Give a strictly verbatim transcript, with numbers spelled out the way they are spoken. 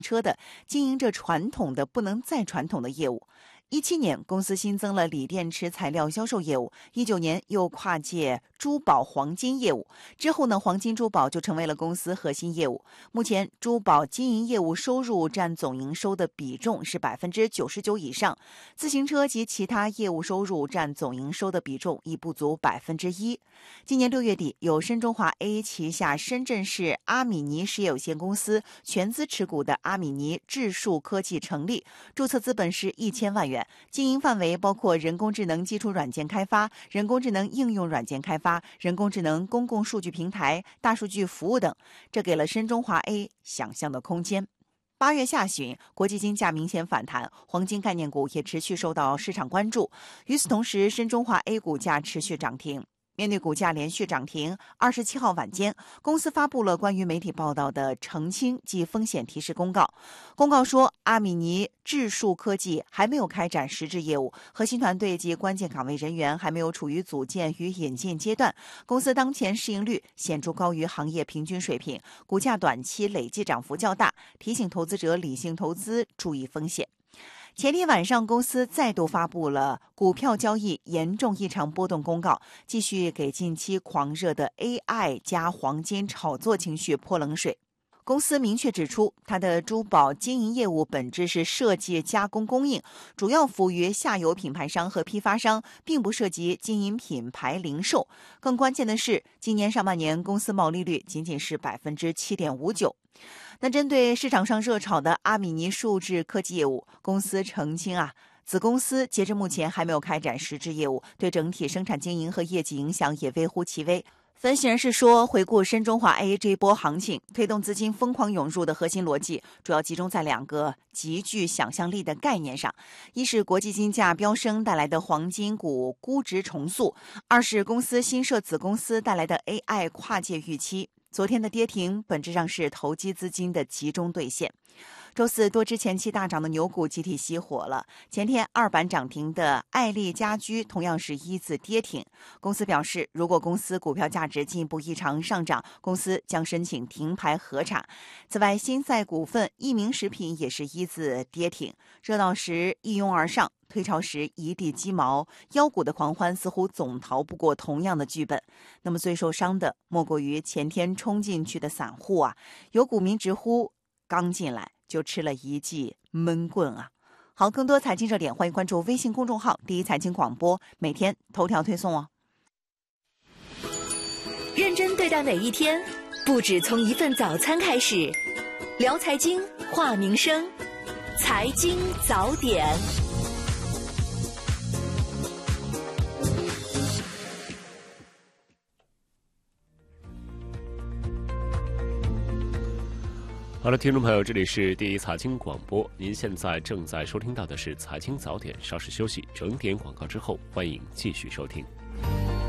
车的，经营着传统的不能再传统的业务。一七年，公司新增了锂电池材料销售业务；一九年又跨界珠宝黄金业务。之后呢，黄金珠宝就成为了公司核心业务。目前，珠宝经营业务收入占总营收的比重是百分之九十九以上，自行车及其他业务收入占总营收的比重亦不足百分之一。今年六月底，由深中华 A 旗下深圳市阿米尼实业有限公司全资持股的阿米尼智数科技成立，注册资本是一千万元。经营范围包括人工智能基础软件开发、人工智能应用软件开发、人工智能公共数据平台、大数据服务等，这给了深中华 A 想象的空间。八月下旬，国际金价明显反弹，黄金概念股也持续受到市场关注。与此同时，深中华 A 股价持续涨停。面对股价连续涨停，二十七号晚间，公司发布了关于媒体报道的澄清及风险提示公告。公告说，阿米尼智数科技还没有开展实质业务，核心团队及关键岗位人员还没有处于组建与引进阶段。公司当前市盈率显著高于行业平均水平，股价短期累计涨幅较大，提醒投资者理性投资，注意风险。前天晚上，公司再度发布了股票交易严重异常波动公告，继续给近期狂热的 A I 加黄金炒作情绪泼冷水。公司明确指出，它的珠宝经营业务本质是设计、加工、供应，主要服务于下游品牌商和批发商，并不涉及经营品牌零售。更关键的是，今年上半年公司毛利率仅仅是百分之七点五九。那针对市场上热炒的阿米尼数字科技业务，公司澄清啊，子公司截至目前还没有开展实质业务，对整体生产经营和业绩影响也微乎其微。分析人士说，回顾深中华 A 这一波行情，推动资金疯狂涌入的核心逻辑，主要集中在两个极具想象力的概念上：一是国际金价飙升带来的黄金股估值重塑；二是公司新设子公司带来的 A I 跨界预期。昨天的跌停本质上是投机资金的集中兑现。周四，多只前期大涨的牛股集体熄火了。前天二板涨停的爱丽家居同样是一字跌停。公司表示，如果公司股票价值进一步异常上涨，公司将申请停牌核查。此外，新赛股份、益明食品也是一字跌停。热闹时一拥而上，退潮时一地鸡毛，妖股的狂欢似乎总逃不过同样的剧本。那么最受伤的莫过于前天冲进去的散户啊！有股民直呼，刚进来就吃了一记闷棍啊！好，更多财经热点，欢迎关注微信公众号第一财经广播，每天头条推送哦。 认真对待每一天，不止从一份早餐开始。聊财经，话民生，财经早点。 好了，听众朋友，这里是第一财经广播，您现在正在收听到的是财经早点，稍事休息，整点广告之后，欢迎继续收听。